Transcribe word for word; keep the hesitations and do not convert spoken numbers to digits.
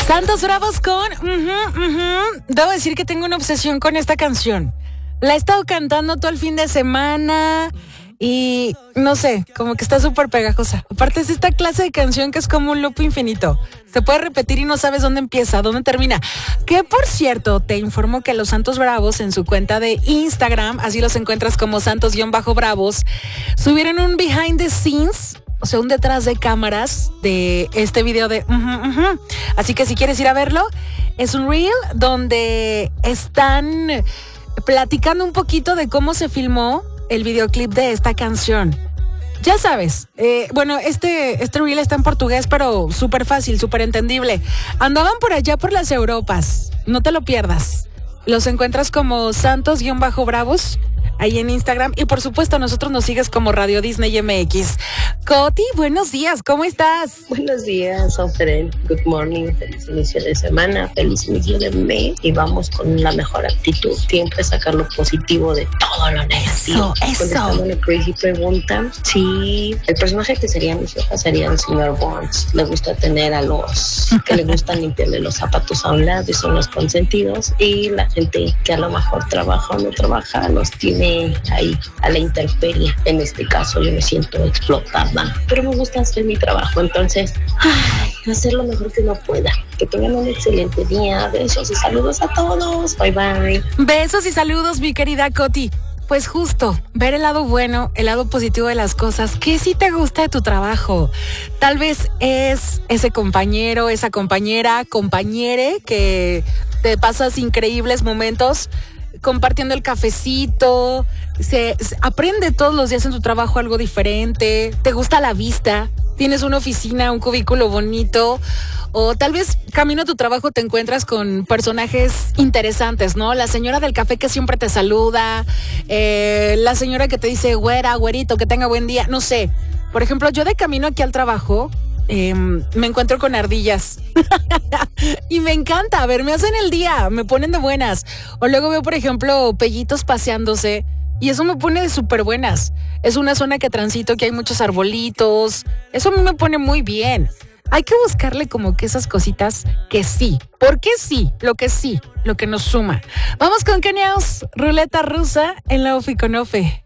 Santos Bravos con... Uh-huh, uh-huh. Debo decir que tengo una obsesión con esta canción. La he estado cantando todo el fin de semana y no sé, como que está súper pegajosa. Aparte es esta clase de canción que es como un loop infinito. Se puede repetir y no sabes dónde empieza, dónde termina. Que por cierto, te informo que los Santos Bravos en su cuenta de Instagram, así los encuentras como Santos-Bravos, subieron un behind the scenes, o sea, un detrás de cámaras de este video de... Uh-huh, uh-huh. Así que si quieres ir a verlo, es un reel donde están platicando un poquito de cómo se filmó el videoclip de esta canción. Ya sabes, eh, bueno, este, este reel está en portugués, pero súper fácil, súper entendible. Andaban por allá por las Europas, no te lo pierdas. Los encuentras como Santos-Bravos ahí en Instagram. Y por supuesto, a nosotros nos sigues como Radio Disney M X. Coti, buenos días, ¿cómo estás? Buenos días, Oferen. Good morning, feliz inicio de semana, feliz inicio de mes. Y vamos con la mejor actitud. Siempre sacar lo positivo de todo lo negativo. Eso, eso. Contestando la crazy pregunta, sí, el personaje que sería mi jefa sería el señor Burns. Le gusta tener a los que le gustan limpiarle los zapatos a un lado y son los consentidos. Y la gente que a lo mejor trabaja o no trabaja los tiene ahí a la intemperie. En este caso yo me siento explotada, pero me gusta hacer mi trabajo, entonces ay, hacer lo mejor que uno pueda. Que tengan un excelente día. Besos y saludos a todos. Bye bye. Besos y saludos, mi querida Coti. Pues justo, ver el lado bueno, el lado positivo de las cosas. ¿Qué sí te gusta de tu trabajo? Tal vez es ese compañero, esa compañera, compañere que te pasas increíbles momentos compartiendo el cafecito, se, se aprende todos los días en tu trabajo algo diferente, te gusta la vista, tienes una oficina, un cubículo bonito, o tal vez camino a tu trabajo te encuentras con personajes interesantes, ¿no? La señora del café que siempre te saluda, eh, la señora que te dice güera, güerito, que tenga buen día, no sé. Por ejemplo, yo de camino aquí al trabajo Eh, me encuentro con ardillas y me encanta, a ver, me hacen el día, me ponen de buenas. O luego veo, por ejemplo, pellitos paseándose y eso me pone de súper buenas. Es una zona que transito, que hay muchos arbolitos, eso a mí me pone muy bien. Hay que buscarle como que esas cositas que sí, porque sí, lo que sí, lo que nos suma. Vamos con Keniaos, ruleta rusa en la Ofi con Ofe.